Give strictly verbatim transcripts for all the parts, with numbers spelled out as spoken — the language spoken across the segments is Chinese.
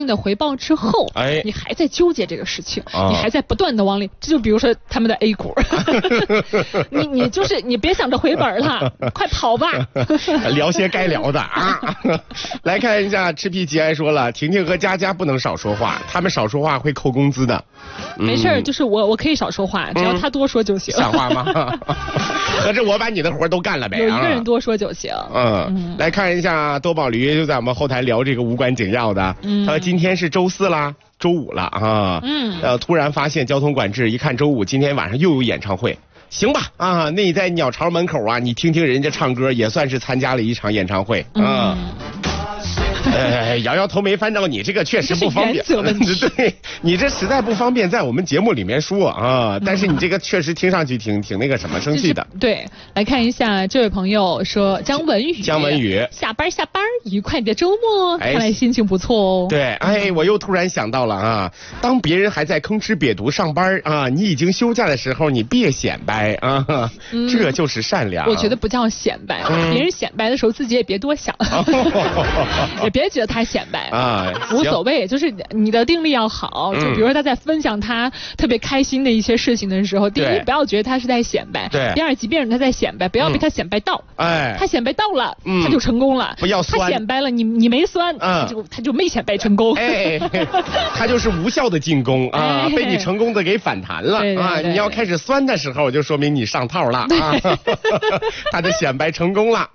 的回报之后，哎，你还在纠结这个事情，啊、你还在不断的往里，这就比如说他们的 A 股，你你就是你别想着回本了，快跑吧， 聊些该聊的啊。来看一下，吃皮吉爱说了，婷婷和佳佳不能少说话，他们少说话会扣工资的。 嗯、没事，就是我我可以少说话，只要他多说就行。 像话吗？合着我把你的活都干了呗？ 有一个人多说就行。 嗯，嗯来看一下多宝驴就在我们后台聊这个无关紧要的，嗯、他说今天是周四啦。周五了啊，嗯，呃，突然发现交通管制，一看周五今天晚上又有演唱会，行吧，啊，那你在鸟巢门口啊，你听听人家唱歌，也算是参加了一场演唱会啊。嗯呃，摇摇头没翻到你这个确实不方便，对，你这实在不方便在我们节目里面说啊，但是你这个确实听上去挺挺那个什么生气的。 对，来看一下这位朋友说姜文宇， 姜文宇下班下班愉快的周末，看来心情不错哦。 对，哎，我又突然想到了啊，当别人还在吭哧瘪肚上班啊，你已经休假的时候，你别显摆啊，嗯、这就是善良。 我觉得不叫显摆，嗯、别人显摆的时候自己也别多想。也别觉得他显摆啊，无所谓，就是你的定力要好。就比如说他在分享他特别开心的一些事情的时候，第一不要觉得他是在显摆， 对。 第二，即便是他在显摆，不要被他显摆到，哎，他显摆到了，他就成功了。 不要酸， 他显摆了，你你没酸，嗯，就他就没显摆成功。 哎，他就是无效的进攻啊，被你成功的给反弹了啊。你要开始酸的时候，就说明你上套了啊。他的显摆成功了。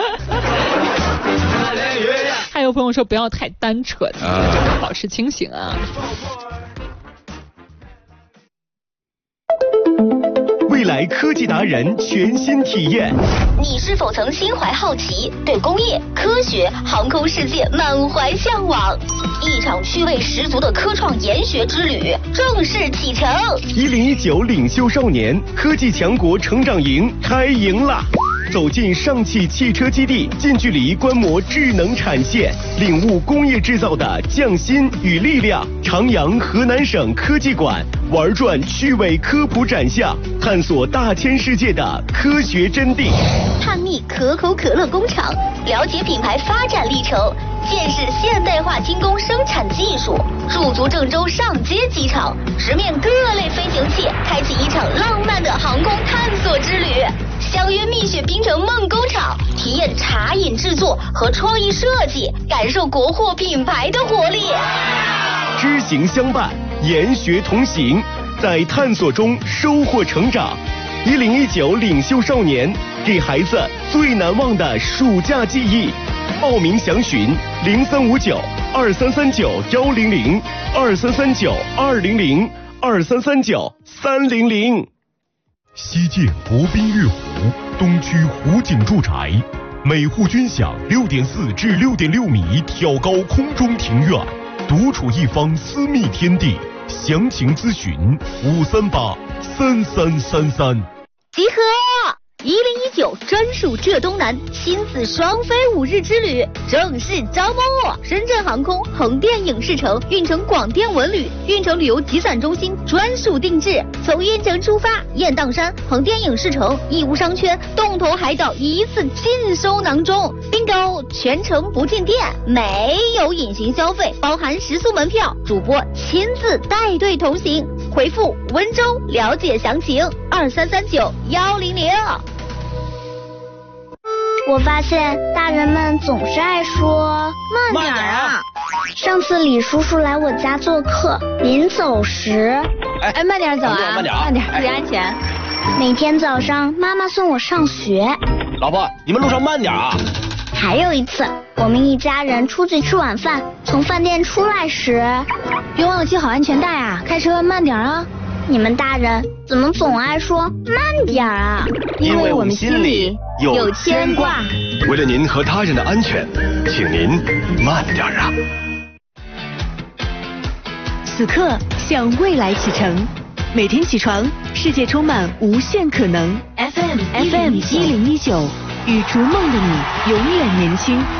还有朋友说不要太单纯，啊、保持清醒啊。 未来科技达人全新体验， 你是否曾心怀好奇，对工业、科学、航空世界满怀向往？一场趣味十足的科创研学之旅正式启程。 一零一九领袖少年科技强国成长营开营了。走进上汽汽车基地，近距离观摩智能产线，领悟工业制造的匠心与力量。长阳河南省科技馆玩转趣味科普展项，探索大千世界的科学真谛。 探秘可口可乐工厂，了解品牌发展历程，见识现代化精工生产技术。驻足郑州上街机场，直面各类飞行器，开启一场浪漫的航空探索之旅。相约蜜雪冰城梦工厂，体验茶饮制作和创意设计，感受国货品牌的活力。 知行相伴，研学同行，在探索中收获成长。一零一九领袖少年，给孩子最难忘的暑假记忆。报名详询零三五九二三三九幺零零二三三九二零零二三三九三零零。 西建国宾悦湖东区湖景住宅，每户均享六点四至六点六米挑高空中庭院，独处一方私密天地。详情咨询五三八三三三三。 集合！一零一九专属浙东南亲子双飞五日之旅正式招募，深圳航空、横店影视城、运城广电文旅、运城旅游集散中心专属定制。从运城出发，雁荡山、横店影视城、义乌商圈、洞头海岛一次尽收囊中。订购全程不进店，没有隐形消费，包含食宿门票，主播亲自带队同行。回复温州了解详情，二三三九幺零零。 我发现大人们总是爱说慢点啊。上次李叔叔来我家做客，临走时， 哎哎，慢点走啊，慢点，慢点，注意安全。 每天早上妈妈送我上学， 老婆，你们路上慢点啊。 还有一次，我们一家人出去吃晚饭，从饭店出来时， 别忘了系好安全带啊，开车慢点啊。 你们大人怎么总爱说慢点啊？ 因为我们心里有牵挂。 为了您和他人的安全，请您慢点啊。 此刻向未来启程，每天起床，世界充满无限可能。F M F M 一零一九，与逐梦的你永远年轻。